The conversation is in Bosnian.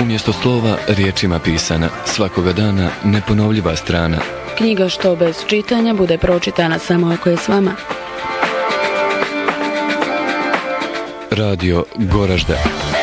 Umjesto slova riječima pisana, svakoga dana neponovljiva strana. Knjiga što bez čitanja bude pročitana samo ako je s vama. Radio Goražde.